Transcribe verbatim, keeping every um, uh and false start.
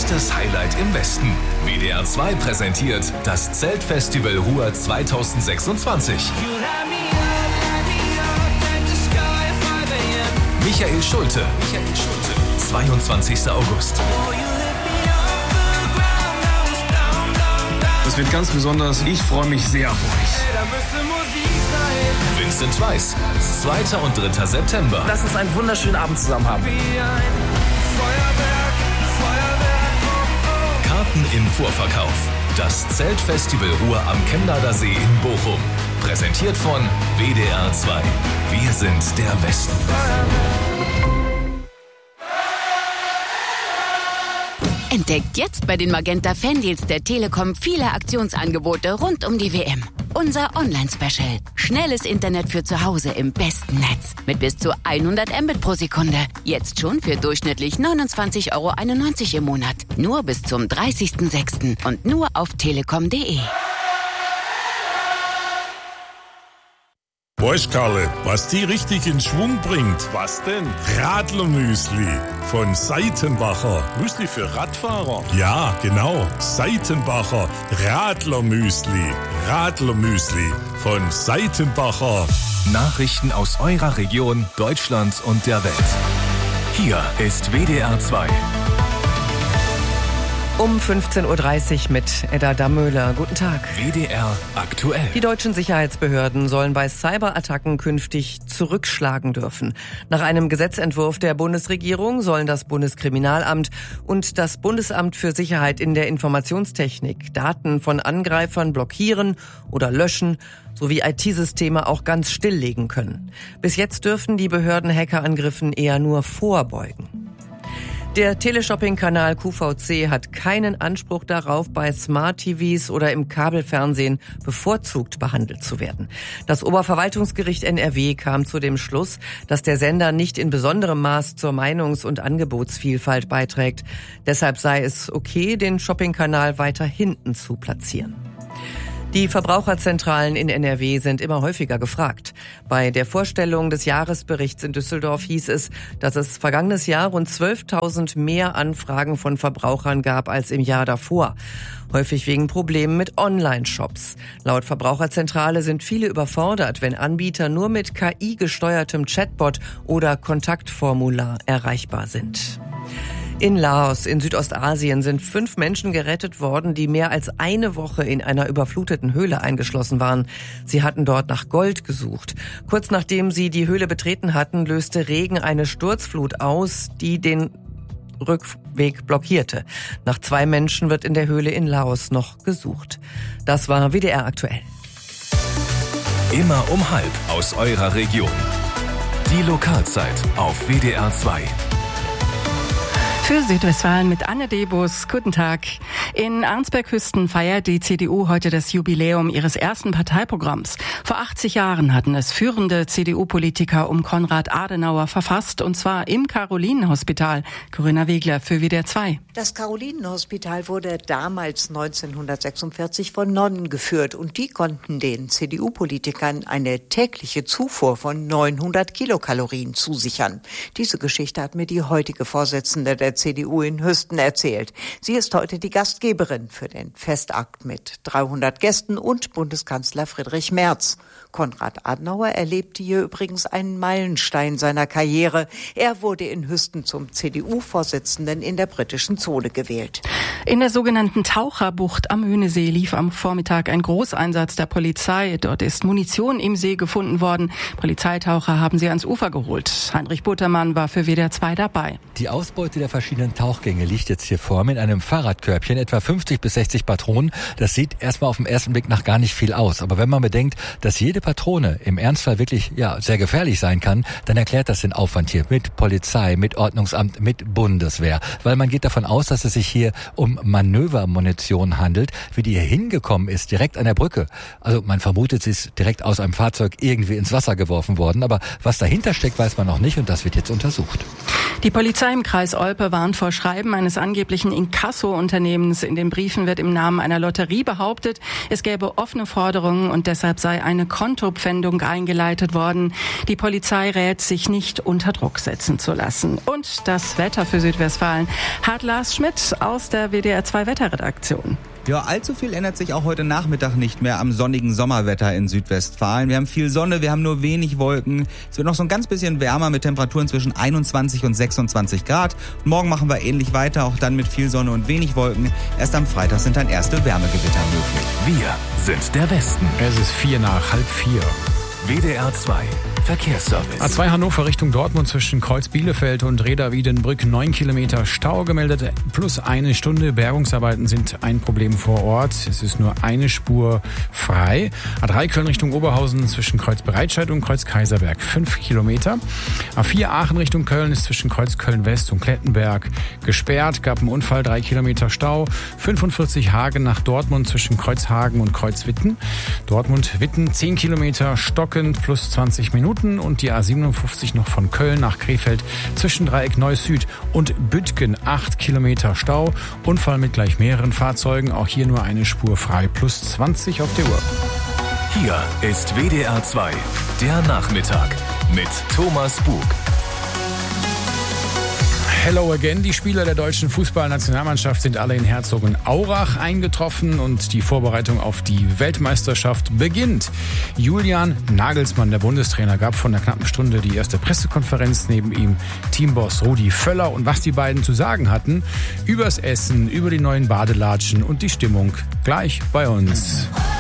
Größtes Highlight im Westen. W D R zwei präsentiert das Zeltfestival Ruhr zweitausendsechsundzwanzig. Michael Schulte. Michael Schulte. zweiundzwanzigster August. Das wird ganz besonders. Ich freue mich sehr auf euch. Vincent Weiss. zweiter und dritter September. Lass uns einen wunderschönen Abend zusammen haben. Karten im Vorverkauf. Das Zeltfestival Ruhr am Chemnader See in Bochum. Präsentiert von W D R zwei. Wir sind der Westen. Entdeckt jetzt bei den Magenta Fandeals der Telekom viele Aktionsangebote rund um die W M. Unser Online-Special. Schnelles Internet für zu Hause im besten Netz. Mit bis zu hundert Mbit pro Sekunde. Jetzt schon für durchschnittlich neunundzwanzig Euro einundneunzig im Monat. Nur bis zum dreißigsten sechsten und nur auf telekom punkt de. Weißt Karle, was die richtig in Schwung bringt? Was denn? Radlermüsli von Seitenbacher. Müsli für Radfahrer? Ja, genau. Seitenbacher Radlermüsli. Radlermüsli von Seitenbacher. Nachrichten aus eurer Region, Deutschland und der Welt. Hier ist W D R zwei. Um fünfzehn Uhr dreißig mit Edda Dammöhler. Guten Tag. W D R aktuell. Die deutschen Sicherheitsbehörden sollen bei Cyberattacken künftig zurückschlagen dürfen. Nach einem Gesetzentwurf der Bundesregierung sollen das Bundeskriminalamt und das Bundesamt für Sicherheit in der Informationstechnik Daten von Angreifern blockieren oder löschen sowie I T-Systeme auch ganz stilllegen können. Bis jetzt dürfen die Behörden Hackerangriffen eher nur vorbeugen. Der Teleshopping-Kanal Q V C hat keinen Anspruch darauf, bei Smart-T Vs oder im Kabelfernsehen bevorzugt behandelt zu werden. Das Oberverwaltungsgericht N R W kam zu dem Schluss, dass der Sender nicht in besonderem Maß zur Meinungs- und Angebotsvielfalt beiträgt. Deshalb sei es okay, den Shopping-Kanal weiter hinten zu platzieren. Die Verbraucherzentralen in N R W sind immer häufiger gefragt. Bei der Vorstellung des Jahresberichts in Düsseldorf hieß es, dass es vergangenes Jahr rund zwölftausend mehr Anfragen von Verbrauchern gab als im Jahr davor. Häufig wegen Problemen mit Online-Shops. Laut Verbraucherzentrale sind viele überfordert, wenn Anbieter nur mit K I-gesteuertem Chatbot oder Kontaktformular erreichbar sind. In Laos in Südostasien sind fünf Menschen gerettet worden, die mehr als eine Woche in einer überfluteten Höhle eingeschlossen waren. Sie hatten dort nach Gold gesucht. Kurz nachdem sie die Höhle betreten hatten, löste Regen eine Sturzflut aus, die den Rückweg blockierte. Nach zwei Menschen wird in der Höhle in Laos noch gesucht. Das war W D R aktuell. Immer um halb aus eurer Region. Die Lokalzeit auf W D R zwei. Für Südwestfalen mit Anne Debus. Guten Tag. In Arnsberg-Hüsten feiert die C D U heute das Jubiläum ihres ersten Parteiprogramms. Vor achtzig Jahren hatten es führende C D U-Politiker um Konrad Adenauer verfasst, und zwar im Carolinenhospital. Corinna Wegler für W D R zwei. Das Carolinenhospital wurde damals neunzehnhundertsechsundvierzig von Nonnen geführt, und die konnten den C D U-Politikern eine tägliche Zufuhr von neunhundert Kilokalorien zusichern. Diese Geschichte hat mir die heutige Vorsitzende der C D U in Hüsten erzählt. Sie ist heute die Gastgeberin für den Festakt mit dreihundert Gästen und Bundeskanzler Friedrich Merz. Konrad Adenauer erlebte hier übrigens einen Meilenstein seiner Karriere. Er wurde in Hüsten zum C D U-Vorsitzenden in der britischen Zone gewählt. In der sogenannten Taucherbucht am Höhnesee lief am Vormittag ein Großeinsatz der Polizei. Dort ist Munition im See gefunden worden. Polizeitaucher haben sie ans Ufer geholt. Heinrich Buttermann war für W D R zwei dabei. Die Ausbeute der verschiedenen Tauchgänge liegt jetzt hier vor mir in einem Fahrradkörbchen, etwa fünfzig bis sechzig Patronen. Das sieht erstmal auf den ersten Blick nach gar nicht viel aus. Aber wenn man bedenkt, dass jede Patrone im Ernstfall wirklich ja sehr gefährlich sein kann, dann erklärt das den Aufwand hier mit Polizei, mit Ordnungsamt, mit Bundeswehr. Weil man geht davon aus, dass es sich hier um Manövermunition handelt. Wie die hier hingekommen ist, direkt an der Brücke. Also man vermutet, sie ist direkt aus einem Fahrzeug irgendwie ins Wasser geworfen worden. Aber was dahinter steckt, weiß man noch nicht, und das wird jetzt untersucht. Die Polizei im Kreis Olpe warnt vor Schreiben eines angeblichen Inkasso-Unternehmens. In den Briefen wird im Namen einer Lotterie behauptet, es gäbe offene Forderungen und deshalb sei eine Kontopfändung eingeleitet worden. Die Polizei rät, sich nicht unter Druck setzen zu lassen. Und das Wetter für Südwestfalen hat Lars Schmidt aus der W D R zwei Wetterredaktion. Ja, allzu viel ändert sich auch heute Nachmittag nicht mehr am sonnigen Sommerwetter in Südwestfalen. Wir haben viel Sonne, wir haben nur wenig Wolken. Es wird noch so ein ganz bisschen wärmer mit Temperaturen zwischen einundzwanzig und sechsundzwanzig Grad. Und morgen machen wir ähnlich weiter, auch dann mit viel Sonne und wenig Wolken. Erst am Freitag sind dann erste Wärmegewitter möglich. Wir sind der Westen. Es ist vier nach halb vier. W D R zwei Verkehrsservice. A zwei Hannover Richtung Dortmund zwischen Kreuz-Bielefeld und Reda-Wiedenbrück neun Kilometer Stau gemeldet, plus eine Stunde. Bergungsarbeiten sind ein Problem vor Ort. Es ist nur eine Spur frei. A drei Köln Richtung Oberhausen zwischen Kreuz Breitscheid und Kreuz Kaiserberg fünf Kilometer. A vier Aachen Richtung Köln ist zwischen Kreuz Köln-West und Klettenberg gesperrt. Gab einen Unfall, drei Kilometer Stau. fünfundvierzig Hagen nach Dortmund zwischen Kreuz Hagen und Kreuz Witten. Dortmund-Witten zehn Kilometer stockend plus zwanzig Minuten. Und die A siebenundfünfzig noch von Köln nach Krefeld zwischen Dreieck Neuss-Süd und Büttgen acht Kilometer Stau. Unfall mit gleich mehreren Fahrzeugen, auch hier nur eine Spur frei, plus zwanzig auf der Uhr. Hier ist W D R zwei, der Nachmittag mit Thomas Bug. Hello again. Die Spieler der deutschen Fußballnationalmannschaft sind alle in Herzogenaurach eingetroffen und die Vorbereitung auf die Weltmeisterschaft beginnt. Julian Nagelsmann, der Bundestrainer, gab vor einer knappen Stunde die erste Pressekonferenz, neben ihm Teamboss Rudi Völler, und was die beiden zu sagen hatten übers Essen, über die neuen Badelatschen und die Stimmung gleich bei uns.